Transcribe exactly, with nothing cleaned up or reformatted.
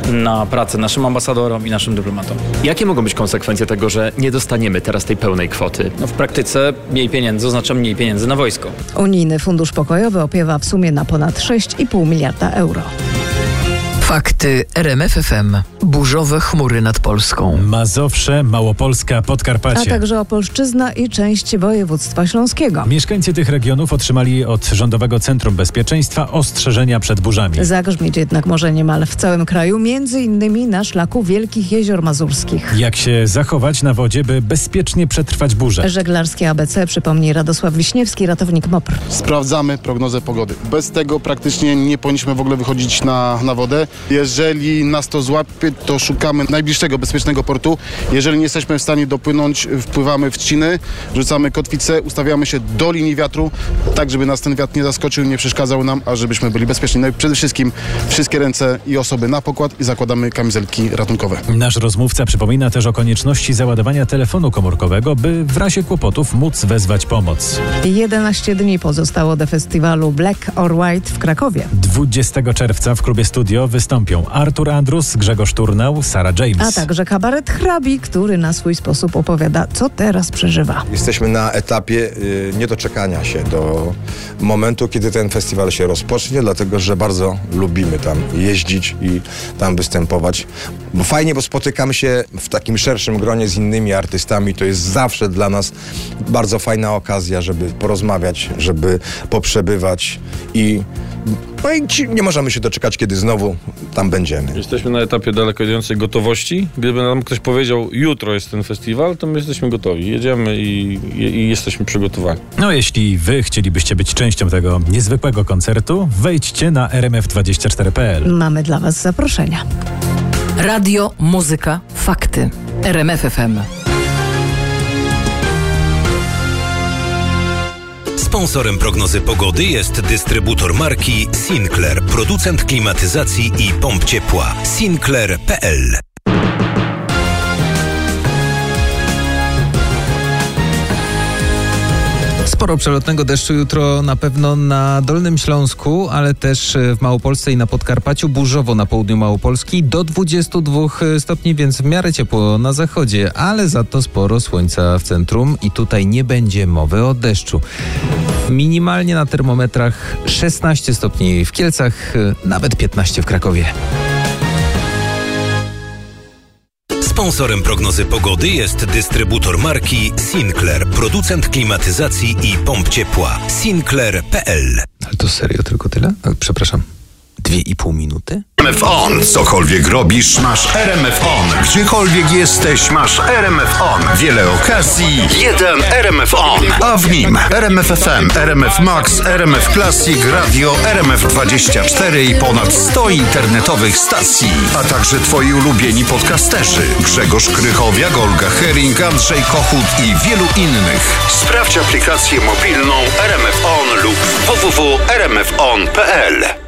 na pracę naszym ambasadorom i naszym dyplomatom. Jakie mogą być konsekwencje tego, że nie dostaniemy teraz tej pełnej kwoty? No w praktyce mniej pieniędzy oznacza mniej pieniędzy na wojsko. Unijny Fundusz Pokojowy opiewa w sumie na ponad sześć i pół miliarda euro. Fakty R M F F M. Burzowe chmury nad Polską. Mazowsze, Małopolska, Podkarpacie. A także Opolszczyzna i część województwa śląskiego. Mieszkańcy tych regionów otrzymali od Rządowego Centrum Bezpieczeństwa ostrzeżenia przed burzami. Zagrzmieć jednak może niemal w całym kraju, między innymi na szlaku Wielkich Jezior Mazurskich. Jak się zachować na wodzie, by bezpiecznie przetrwać burzę? Żeglarskie A B C przypomni Radosław Wiśniewski, ratownik M O P R. Sprawdzamy prognozę pogody. Bez tego praktycznie nie powinniśmy w ogóle wychodzić na, na wodę. Jeżeli nas to złapie, to szukamy najbliższego bezpiecznego portu. Jeżeli nie jesteśmy w stanie dopłynąć, wpływamy w trzciny, rzucamy kotwicę, ustawiamy się do linii wiatru, tak żeby nas ten wiatr nie zaskoczył, nie przeszkadzał nam, a żebyśmy byli bezpieczni. No i przede wszystkim wszystkie ręce i osoby na pokład i zakładamy kamizelki ratunkowe. Nasz rozmówca przypomina też o konieczności załadowania telefonu komórkowego, by w razie kłopotów móc wezwać pomoc. jedenaście dni pozostało do festiwalu Black or White w Krakowie. dwudziestego czerwca w klubie Studio wystąpią Artur Andrus, Grzegorz Turnał, Sarah James. A także kabaret Hrabi, który na swój sposób opowiada, co teraz przeżywa. Jesteśmy na etapie y, niedoczekania się do momentu, kiedy ten festiwal się rozpocznie, dlatego że bardzo lubimy tam jeździć i tam występować. Bo fajnie, bo spotykamy się w takim szerszym gronie z innymi artystami. To jest zawsze dla nas bardzo fajna okazja, żeby porozmawiać, żeby poprzebywać i no i nie możemy się doczekać, kiedy znowu tam będziemy. Jesteśmy na etapie daleko idącej gotowości. Gdyby nam ktoś powiedział, jutro jest ten festiwal, to my jesteśmy gotowi. Jedziemy i, i, i jesteśmy przygotowani. No jeśli wy chcielibyście być częścią tego niezwykłego koncertu, wejdźcie na r m f dwadzieścia cztery kropka p l. Mamy dla was zaproszenia. Radio, muzyka, fakty. R M F F M. Sponsorem prognozy pogody jest dystrybutor marki Sinclair, producent klimatyzacji i pomp ciepła. Sinclair kropka p l. Sporo przelotnego deszczu jutro na pewno na Dolnym Śląsku, ale też w Małopolsce i na Podkarpaciu. Burzowo na południu Małopolski do dwudziestu dwóch stopni, więc w miarę ciepło na zachodzie, ale za to sporo słońca w centrum i tutaj nie będzie mowy o deszczu. Minimalnie na termometrach szesnaście stopni w Kielcach, nawet piętnaście w Krakowie. Sponsorem prognozy pogody jest dystrybutor marki Sinclair, producent klimatyzacji i pomp ciepła. Sinclair kropka p l. Ale to serio tylko tyle? Przepraszam, dwie i pół minuty? R M F On. Cokolwiek robisz, masz R M F On. Gdziekolwiek jesteś, masz R M F On. Wiele okazji, jeden R M F On. A w nim R M F F M, R M F Max, R M F Classic, Radio, R M F dwadzieścia cztery i ponad sto internetowych stacji. A także twoi ulubieni podcasterzy. Grzegorz Krychowiak, Olga Hering, Andrzej Kochut i wielu innych. Sprawdź aplikację mobilną R M F On lub w w w kropka r m f on kropka p l.